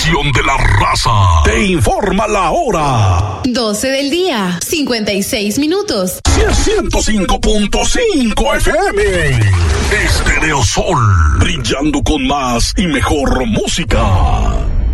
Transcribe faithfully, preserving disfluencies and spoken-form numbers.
estación de la raza. Te informa la hora. doce del día, cincuenta y seis minutos. ciento cinco punto cinco F M. Estéreo Sol, brillando con más y mejor música.